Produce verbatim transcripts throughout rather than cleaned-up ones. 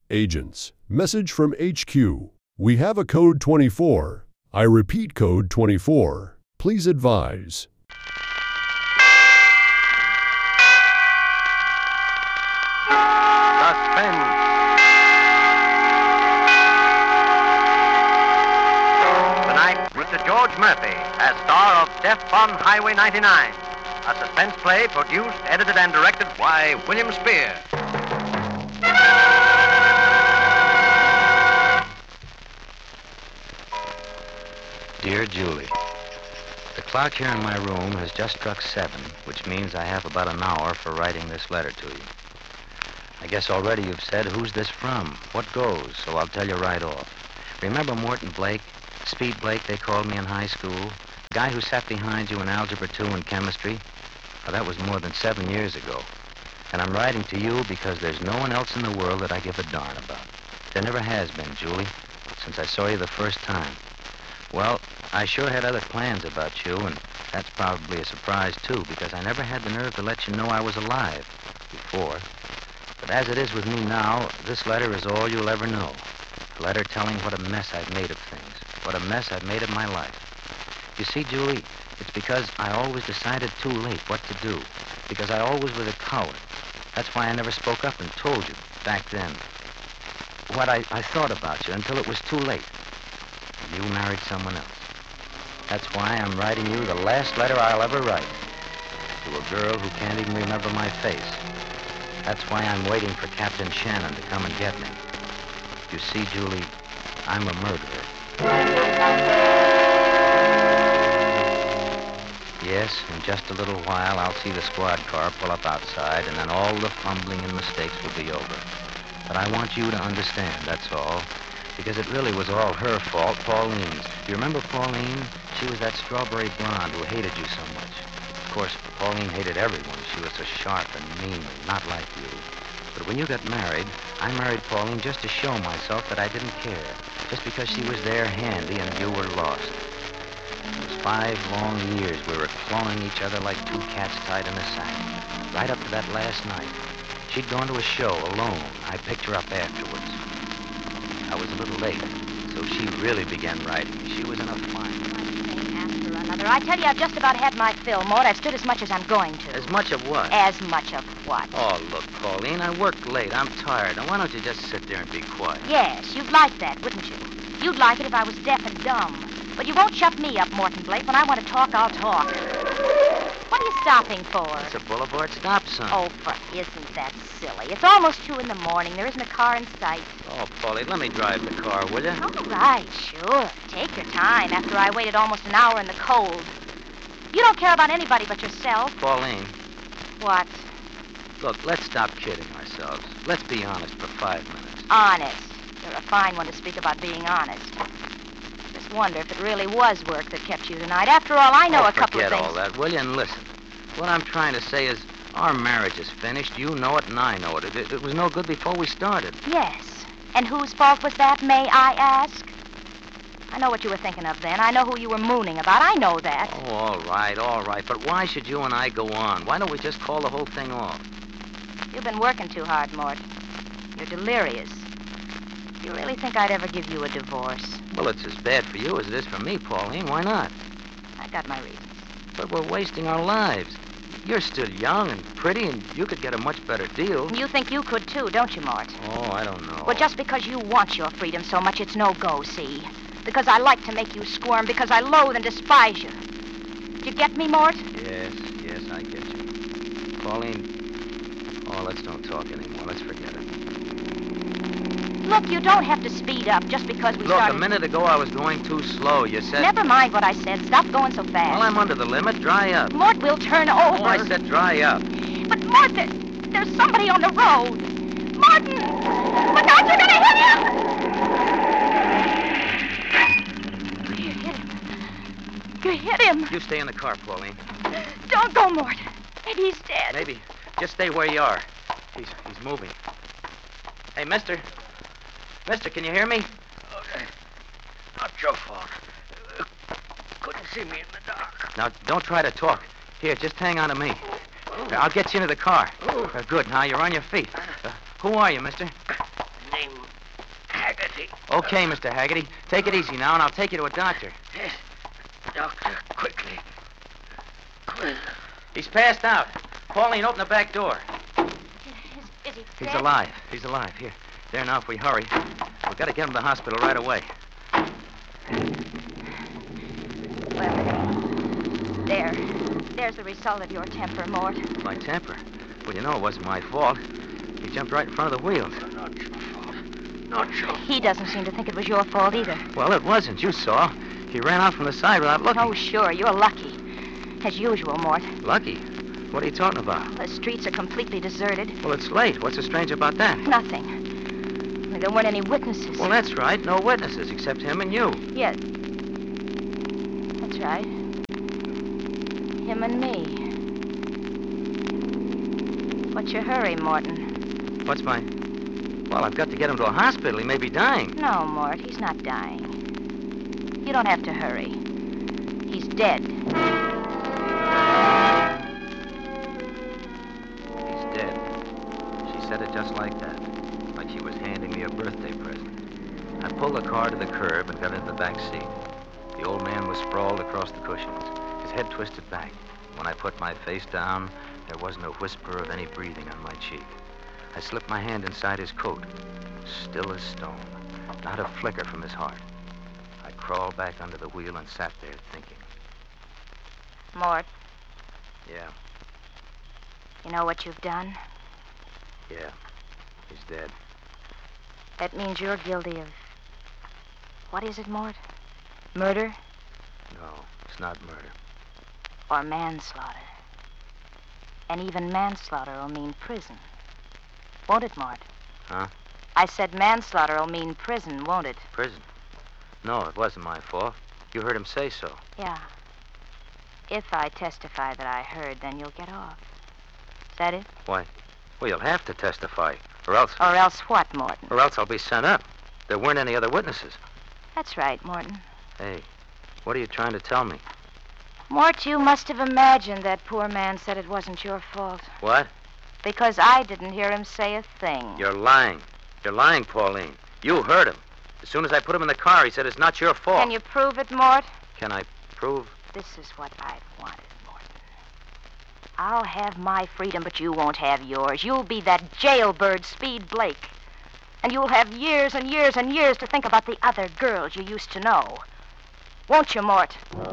Agents, message from H Q. We have a code twenty-four. I repeat code twenty-four. Please advise. Suspense. Tonight, Mister George Murphy as star of Death on Highway ninety-nine, a suspense play produced, edited, and directed by William Spear. Dear Julie, the clock here in my room has just struck seven, which means I have about an hour for writing this letter to you. I guess already you've said, who's this from? What goes? So I'll tell you right off. Remember Morton Blake? Speed Blake, they called me in high school. Guy who sat behind you in Algebra two and Chemistry? Well, that was more than seven years ago. And I'm writing to you because there's no one else in the world that I give a darn about. There never has been, Julie, since I saw you the first time. Well, I sure had other plans about you, and that's probably a surprise, too, because I never had the nerve to let you know I was alive before. But as it is with me now, this letter is all you'll ever know. A letter telling what a mess I've made of things, what a mess I've made of my life. You see, Julie, it's because I always decided too late what to do, because I always was a coward. That's why I never spoke up and told you, back then, what I, I thought about you until it was too late. You married someone else. That's why I'm writing you the last letter I'll ever write. To a girl who can't even remember my face. That's why I'm waiting for Captain Shannon to come and get me. You see, Julie, I'm a murderer. Yes, in just a little while, I'll see the squad car pull up outside, and then all the fumbling and mistakes will be over. But I want you to understand, that's all. Because it really was all her fault, Pauline's. Do you remember Pauline? She was that strawberry blonde who hated you so much. Of course, Pauline hated everyone. She was so sharp and mean, not like you. But when you got married, I married Pauline just to show myself that I didn't care. Just because she was there handy and you were lost. It was five long years we were clawing each other like two cats tied in a sack. Right up to that last night. She'd gone to a show alone. I picked her up afterwards. I was a little late, so she really began writing. She was in a fine... One thing after another. I tell you, I've just about had my fill, Maud. I've stood as much as I'm going to. As much of what? As much of what? Oh, look, Pauline, I worked late. I'm tired. Now, why don't you just sit there and be quiet? Yes, you'd like that, wouldn't you? You'd like it if I was deaf and dumb. But you won't shut me up, Morton Blake. When I want to talk, I'll talk. What are you stopping for? It's a boulevard stop sign. Oh, for isn't that silly? It's almost two in the morning. There isn't a car in sight. Oh, Pauline, let me drive the car, will you? All right, sure. Take your time after I waited almost an hour in the cold. You don't care about anybody but yourself. Pauline. What? Look, let's stop kidding ourselves. Let's be honest for five minutes. Honest. You're a fine one to speak about being honest. Just wonder if it really was work that kept you tonight. After all, I know oh, a couple of forget things. all that, will you? And listen. What I'm trying to say is our marriage is finished. You know it and I know it. It, it. it was no good before we started. Yes. And whose fault was that, may I ask? I know what you were thinking of then. I know who you were mooning about. I know that. Oh, all right, all right. But why should you and I go on? Why don't we just call the whole thing off? You've been working too hard, Mort. You're delirious. Do you really think I'd ever give you a divorce? Well, it's as bad for you as it is for me, Pauline. Why not? I got my reasons. But we're wasting our lives. You're still young and pretty, and you could get a much better deal. You think you could, too, don't you, Mort? Oh, I don't know. Well, just because you want your freedom so much, it's no go, see? Because I like to make you squirm, because I loathe and despise you. Do you get me, Mort? Yes, yes, I get you. Pauline, oh, let's don't talk anymore. Let's forget it. Look, you don't have to speed up just because we Look, started... a minute ago I was going too slow. You said... Never mind what I said. Stop going so fast. Well, I'm under the limit. Dry up. Mort will turn over. Oh, I said dry up. But, Mort, there, there's somebody on the road. Martin! Look out, you're going to hit him! You hit him. You hit him. You stay in the car, Pauline. Don't go, Mort. Maybe he's dead. Maybe. Just stay where you are. He's, he's moving. Hey, mister. Mister, can you hear me? Okay. Not your fault. Uh, couldn't see me in the dark. Now, don't try to talk. Here, just hang on to me. I'll get you into the car. Uh, good. Now, you're on your feet. Uh, who are you, mister? Name easy. Okay, Mister Haggerty. Take it easy now, and I'll take you to a doctor. Yes. Doctor, quickly. Quick. He's passed out. Pauline, open the back door. Is, is he He's dead? alive. He's alive. Here. There now, if we hurry. We've got to get him to the hospital right away. Well, there. There's the result of your temper, Mort. My temper? Well, you know it wasn't my fault. He jumped right in front of the wheels. Not your fault. Not your fault. He doesn't seem to think it was your fault either. Well, it wasn't. You saw. He ran out from the side without looking. Oh, sure. You're lucky. As usual, Mort. Lucky? What are you talking about? The streets are completely deserted. Well, it's late. What's so strange about that? Nothing. Only there weren't any witnesses. Well, that's right. No witnesses except him and you. Yes. That's right. Him and me. What's your hurry, Morton? What's my... Well, I've got to get him to a hospital. He may be dying. No, Mort, he's not dying. You don't have to hurry. He's dead. He's dead. She said it just like that. Like she was handing me a birthday present. I pulled the car to the curb and got into the back seat. The old man was sprawled across the cushions, his head twisted back. When I put my face down, there wasn't a whisper of any breathing on my cheek. I slipped my hand inside his coat, still as stone, not a flicker from his heart. I crawled back under the wheel and sat there thinking. Mort, Yeah, you know what you've done? yeah, he's dead. That means you're guilty of... What is it, Mort? Murder No, it's not murder. or manslaughter? And even manslaughter will mean prison. Won't it, Mort? Huh? I said manslaughter will mean prison, won't it? Prison? No, it wasn't my fault. You heard him say so. Yeah. If I testify that I heard, then you'll get off. Is that it? Why? Well, you'll have to testify, or else... Or else what, Morton? Or else I'll be sent up. There weren't any other witnesses. That's right, Morton. Hey, what are you trying to tell me? Mort, you must have imagined that poor man said it wasn't your fault. What? Because I didn't hear him say a thing. You're lying. You're lying, Pauline. You heard him. As soon as I put him in the car, he said it's not your fault. Can you prove it, Mort? Can I prove? This is what I've wanted, Morton. I'll have my freedom, but you won't have yours. You'll be that jailbird, Speed Blake. And you'll have years and years and years to think about the other girls you used to know. Won't you, Mort?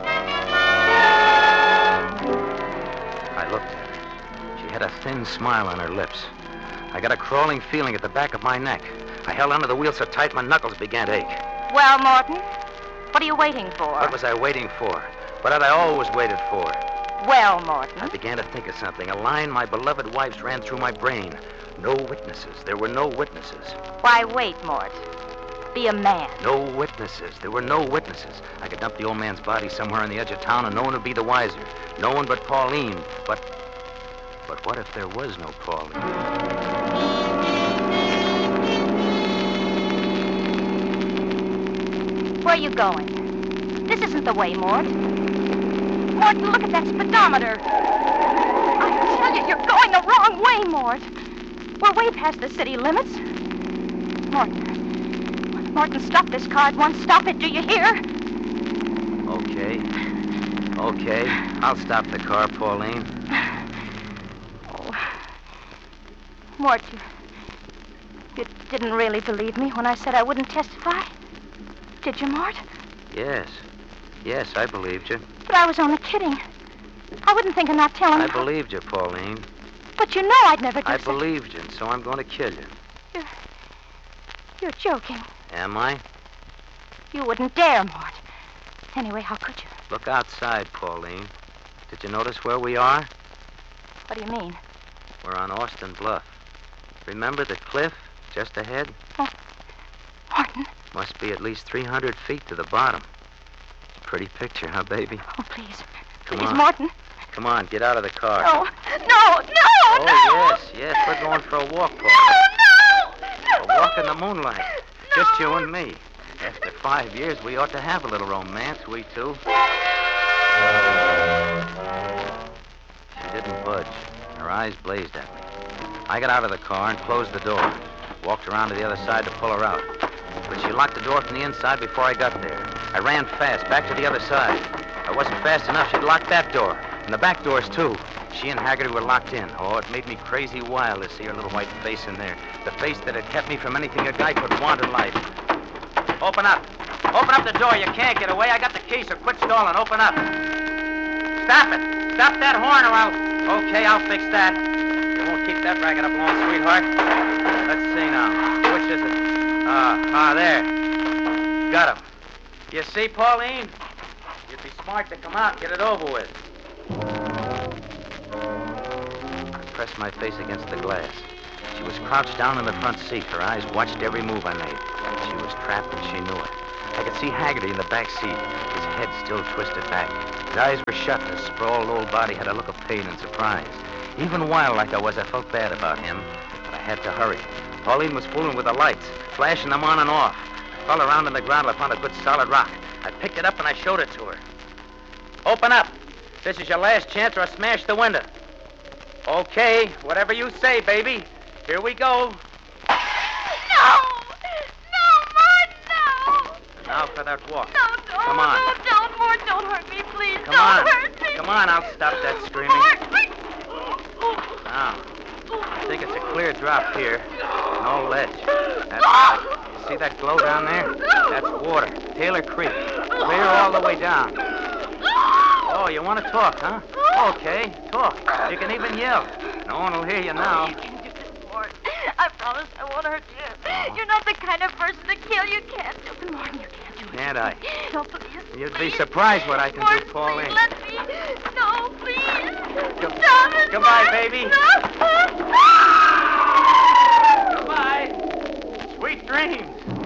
I looked at her. She had a thin smile on her lips. I got a crawling feeling at the back of my neck. I held onto the wheel so tight my knuckles began to ache. Well, Morton, what are you waiting for? What was I waiting for? What had I always waited for? Well, Morton. I began to think of something. A line my beloved wife's ran through my brain. No witnesses. There were no witnesses. Why wait, Mort? Be a man. No witnesses. There were no witnesses. I could dump the old man's body somewhere on the edge of town and no one would be the wiser. No one but Pauline. But... But what if there was no Pauline? Where are you going? This isn't the way, Mort. Morton, look at that speedometer. I tell you, you're going the wrong way, Mort. We're way past the city limits. Morton. Morton, stop this car at once. Stop it, do you hear? Okay. Okay. I'll stop the car, Pauline. Oh. Mort, you... You didn't really believe me when I said I wouldn't testify? Did you, Mort? Yes. Yes, I believed you. But I was only kidding. I wouldn't think of not telling I you. believed you, Pauline. But you know I'd never do I such- believed you, and so I'm going to kill you. You're... You're joking. Am I? You wouldn't dare, Mort. Anyway, how could you? Look outside, Pauline. Did you notice where we are? What do you mean? We're on Austin Bluff. Remember the cliff just ahead? Morton. Must be at least three hundred feet to the bottom. Pretty picture, huh, baby? Oh, please. Come please, on. Morton. Come on, get out of the car. No, no, no, Oh, no. yes, yes. We're going for a walk, Pauline. No, A no. walk in the moonlight. Just you and me. After five years, we ought to have a little romance, we two. She didn't budge. Her eyes blazed at me. I got out of the car and closed the door. Walked around to the other side to pull her out. but she locked the door from the inside before I got there. I ran fast, back to the other side. I wasn't fast enough. She'd locked that door, and the back doors, too. She and Haggerty were locked in. Oh, it made me crazy wild to see her little white face in there. The face that had kept me from anything a guy could want in life. Open up. Open up the door. You can't get away. I got the key, so quit stalling. Open up. Stop it. Stop that horn or I'll... Okay, I'll fix that. You won't keep that racket up long, sweetheart. Let's see now. Which is it? Ah, ah, there. Got him. You see, Pauline? You'd be smart to come out and get it over with. I pressed my face against the glass. She was crouched down in the front seat. Her eyes watched every move I made. She was trapped and she knew it. I could see Haggerty in the back seat, his head still twisted back. His eyes were shut and his sprawled old body had a look of pain and surprise. Even wild like I was, I felt bad about him, but I had to hurry. Pauline was fooling with the lights, flashing them on and off. I fell around on the ground and I found a good solid rock. I picked it up and I showed it to her. Open up. This is your last chance or I'll smash the window. Okay, whatever you say, baby. Here we go. No! No, Mort, no! Now for that walk. No, don't. Come on. No, don't, Mort. Don't hurt me, please. Come don't on. hurt me. Come on, I'll stop that screaming. Mort! Now, I think it's a clear drop here. No ledge. That's right. You see that glow down there? That's water. Taylor Creek. Clear all the way down. Oh, you want to talk, huh? Okay, talk. You can even yell. No one will hear you now. You can do this, Mort. I promise I won't hurt you. You're not the kind of person to kill. You can't do it, Mort. You can't do it. Can't I? No, please. You'd please. be surprised what I can Mort, do, Pauline. Please, let me. No, please. Good- Stop it, Goodbye, Mort. baby. No. Goodbye. Sweet dreams.